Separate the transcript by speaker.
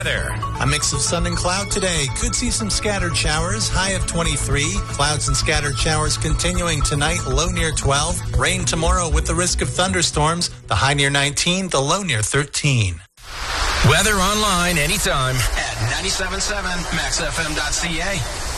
Speaker 1: There. A mix of sun and cloud today. Could see some scattered showers. High of 23. Clouds and scattered showers continuing tonight. Low near 12. Rain tomorrow with the risk of thunderstorms. The high near 19. The low near 13.
Speaker 2: Weather online anytime at 97.7 maxfm.ca.